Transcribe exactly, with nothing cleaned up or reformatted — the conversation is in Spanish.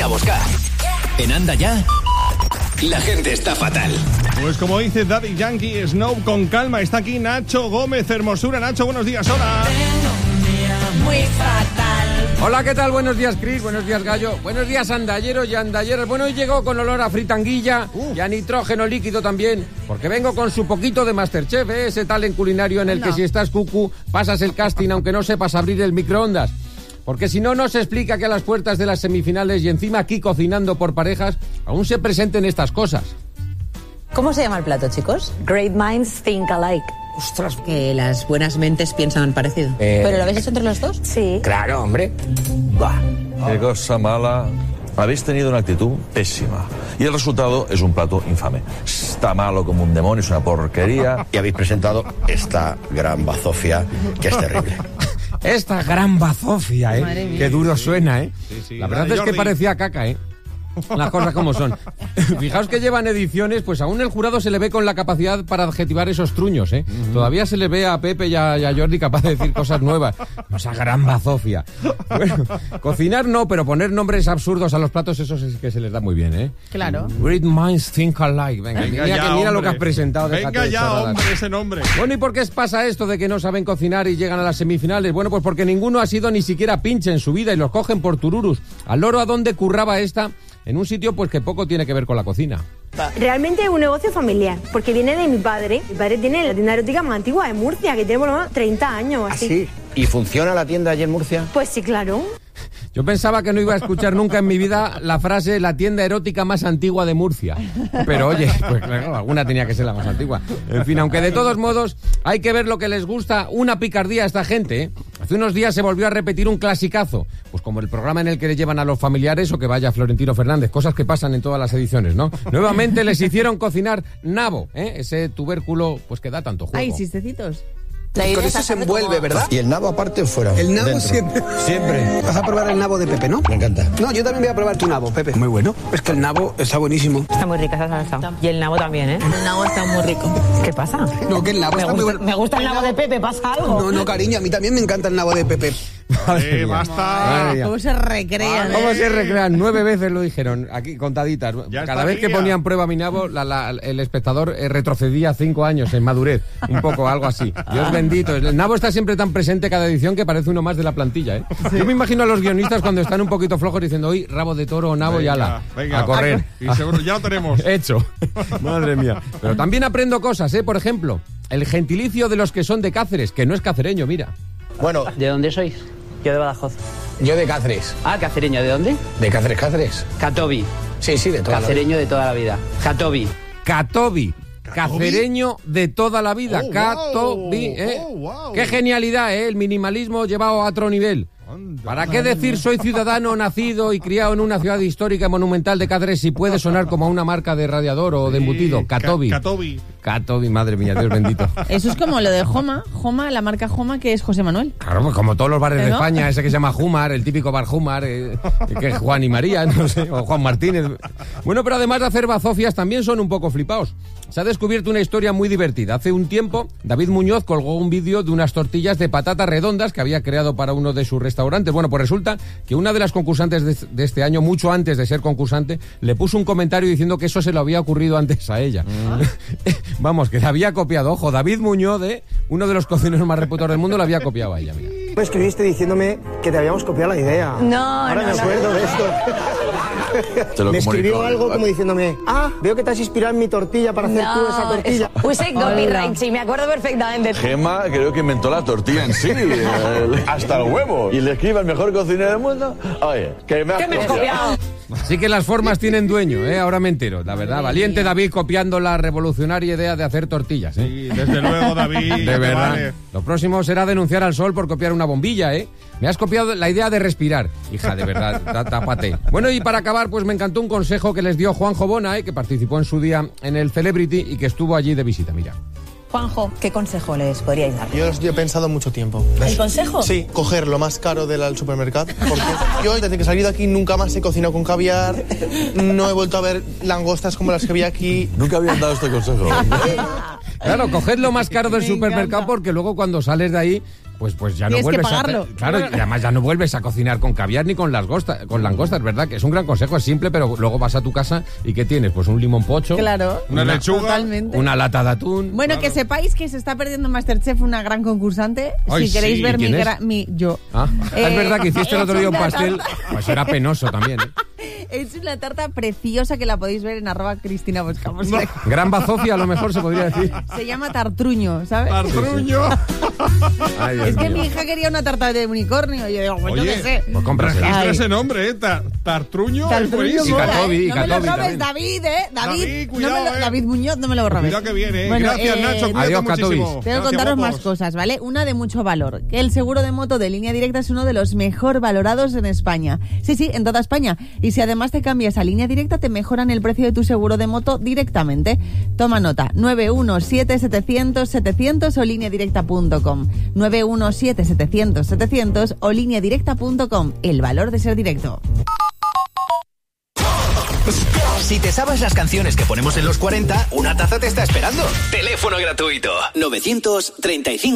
a buscar. En Anda Ya, la gente está fatal. Pues como dice Daddy Yankee, Snow con calma. Está aquí Nacho Gómez, Hermosura. Nacho, buenos días, hola. Muy fatal. Hola, ¿qué tal? Buenos días, Chris. Buenos días, Gallo. Buenos días, andalleros y andalleras. Bueno, hoy llegó con olor a fritanguilla uh. y a nitrógeno líquido también, porque vengo con su poquito de Masterchef, ¿eh? Ese talent culinario en el no. que si estás cucu, pasas el casting aunque no sepas abrir el microondas. Porque si no, no se explica que a las puertas de las semifinales y encima aquí cocinando por parejas, aún se presenten estas cosas. ¿Cómo se llama el plato, chicos? Great minds think alike. Ostras, que las buenas mentes piensan parecido. Eh, ¿Pero lo habéis hecho entre los dos? Sí. Claro, hombre. Bah. Qué cosa mala. Habéis tenido una actitud pésima. Y el resultado es un plato infame. Está malo como un demonio, es una porquería. Y habéis presentado esta gran bazofia que es terrible. Esta gran bazofia, ¿eh? Qué duro suena, ¿eh? Sí, sí. La verdad es que parecía caca, ¿eh? Las cosas como son. Fijaos que llevan ediciones, pues aún el jurado se le ve con la capacidad para adjetivar esos truños, ¿eh? Uh-huh. Todavía se le ve a Pepe y a, y a Jordi capaz de decir cosas nuevas. Esa gran bazofia. Bueno, cocinar no, pero poner nombres absurdos a los platos, eso es que se les da muy bien, ¿eh? Claro. Great minds think alike. Venga, Venga mira, ya, que mira hombre. lo que has presentado. Venga ya, hombre, ese nombre. Bueno, ¿y por qué pasa esto de que no saben cocinar y llegan a las semifinales? Bueno, pues porque ninguno ha sido ni siquiera pinche en su vida y los cogen por tururus. Al loro a donde curraba esta... En un sitio pues que poco tiene que ver con la cocina. Realmente es un negocio familiar, porque viene de mi padre. Mi padre tiene la tienda erótica más antigua de Murcia, que tiene por lo menos treinta años. Así. ¿Ah, sí? ¿Y funciona la tienda allí en Murcia? Pues sí, claro. Yo pensaba que no iba a escuchar nunca en mi vida la frase la tienda erótica más antigua de Murcia. Pero oye, pues claro, alguna tenía que ser la más antigua. En fin, aunque de todos modos hay que ver lo que les gusta, una picardía a esta gente, ¿eh? Hace unos días se volvió a repetir un clasicazo, pues como el programa en el que le llevan a los familiares o que vaya Florentino Fernández, cosas que pasan en todas las ediciones, ¿no? Nuevamente les hicieron cocinar nabo, ¿eh? Ese tubérculo pues que da tanto juego. Ay, chistecitos. Con eso se envuelve, ¿verdad? ¿Y el nabo aparte o fuera? El nabo dentro. siempre. Siempre. Vas a probar el nabo de Pepe, ¿no? Me encanta. No, yo también voy a probar tu nabo, Pepe. Muy bueno. Es que el nabo está buenísimo. Está muy rica esa salsa. Y el nabo también, ¿eh? El nabo está muy rico. ¿Qué pasa? No, que el nabo me está gusta, muy bueno. Me gusta el nabo de Pepe, ¿pasa algo? No, no, cariño, a mí también me encanta el nabo de Pepe. Eh, basta. ¿Cómo se recrean? ¿Cómo eh? se recrean? Nueve veces lo dijeron, aquí contaditas. Ya Cada vez que día. ponían prueba mi nabo, la, la, el espectador eh, retrocedía cinco años en madurez. Un poco, algo así. Dios bendito. El nabo está siempre tan presente cada edición que parece uno más de la plantilla, ¿eh? Sí. Yo me imagino a los guionistas cuando están un poquito flojos diciendo, hoy rabo de toro o nabo venga, y ala, venga, a correr. Y seguro, ya lo tenemos. Hecho. Madre mía. Pero también aprendo cosas, ¿eh? Por ejemplo, el gentilicio de los que son de Cáceres, que no es cacereño, mira. Bueno, ¿De dónde sois? Yo de Badajoz. yo de Cáceres. Ah, cacereño, ¿de dónde? ¿De Cáceres, Cáceres? Catobi. Sí, sí, de toda Cacereño de toda la vida. Catobi. Catobi. Cacereño de toda la vida. Oh, Catobi, wow, ¿eh? oh, wow. Qué genialidad, ¿eh? El minimalismo llevado a otro nivel. ¿Para qué decir soy ciudadano nacido y criado en una ciudad histórica monumental de Cáceres si puede sonar como una marca de radiador o de embutido? Catobi. Ca- Catobi. Catobi, madre mía, Dios bendito. Eso es como lo de Joma. Joma, la marca Joma, que es José Manuel. Claro, pues como todos los bares de ¿No? España, ese que se llama Jumar, el típico bar Jumar, eh, que es Juan y María, no sé, o Juan Martínez. Bueno, pero además de hacer bazofias, también son un poco flipaos. Se ha descubierto una historia muy divertida. Hace un tiempo, David Muñoz colgó un vídeo de unas tortillas de patatas redondas que había creado para uno de sus restaurantes. Bueno, pues resulta que una de las concursantes de, de este año, mucho antes de ser concursante, le puso un comentario diciendo que eso se le había ocurrido antes a ella. Mm. Vamos, que la había copiado. Ojo, David Muñoz, de uno de los cocineros más reputados del mundo, la había copiado a ella, mira. Me escribiste diciéndome que te habíamos copiado la idea. No, Ahora no, me acuerdo no. de esto. Te lo Me escribió comunicó, algo ¿vale? como diciéndome, ah, veo que te has inspirado en mi tortilla para hacer tú esa tortilla. Puse copyright, sí, me acuerdo perfectamente. Gema creo que inventó la tortilla en sí, el- hasta el huevo. Y le escribe al mejor cocinero del mundo, oye, que me has ¿Qué me has copiado. copiado? Así que las formas tienen dueño, ¿eh? Ahora me entero, la verdad. Valiente David copiando la revolucionaria idea de hacer tortillas, ¿eh? Sí, desde luego, David. De verdad. Vale. Lo próximo será denunciar al Sol por copiar una bombilla, ¿eh? Me has copiado la idea de respirar. Hija, de verdad, tá- tápate. Bueno, y para acabar, pues me encantó un consejo que les dio Juanjo Bona, ¿eh? Que participó en su día en el Celebrity y que estuvo allí de visita, mira. Juanjo, ¿qué consejo les podríais dar? Yo lo he pensado mucho tiempo. ¿El consejo? Sí, coger lo más caro del supermercado. Porque yo desde que salí de aquí nunca más he cocinado con caviar. No he vuelto a ver langostas como las que vi aquí. Nunca habían dado este consejo. Claro, coged lo más caro del supermercado porque luego cuando sales de ahí pues, pues ya no Tienes que vuelves a pagarlo. hacer- Claro, y además ya no vuelves a cocinar con caviar ni con las gostas, con langostas, ¿verdad? Que es un gran consejo, es simple, pero luego vas a tu casa y ¿qué tienes? Pues un limón pocho, Claro. Una lechuga. Totalmente. una lata de atún. Bueno, Claro. que sepáis que se está perdiendo en Masterchef una gran concursante. Ay, si queréis sí. ver mi, ¿Quién es? gra- mi yo. Ah, Eh, es verdad que hiciste el he otro hecho día un una pastel, tarta. pues era penoso también, ¿eh? Es una tarta preciosa que la podéis ver en arroba Cristina Buscamos. Gran bazofia a lo mejor se podría decir. Se llama tartruño, ¿sabes? Tartruño. Ay, Dios Es que mío. mi hija quería una tarta de unicornio. Y yo digo, pues yo Oye, qué sé. Pues cómprasela. Registra Ay. ese nombre, ¿eh? Ta- Tartruño. es Tartruño buenísimo. mola, Catobi, ¿eh? No me lo Catobi robes, también. David, ¿eh? David, David, no cuidado, me lo- ¿eh? David Muñoz, no me lo robes. Cuidado que viene, ¿eh? Bueno, Gracias, eh, Nacho. Cuídate Adiós, muchísimo. Catobi. Tengo que Gracias, contaros más guapos. cosas, ¿vale? Una de mucho valor, que el seguro de moto de Línea Directa es uno de los mejor valorados en España. Sí, sí, en toda España. Y si además te cambias a Línea Directa, te mejoran el precio de tu seguro de moto directamente. Toma nota, nueve uno siete setecientos setecientos o línea directa punto com. nueve uno siete setecientos setecientos o línea directa punto com. El valor de ser directo. Si te sabes las canciones que ponemos en los cuarenta, una taza te está esperando. Teléfono gratuito. novecientos treinta y cinco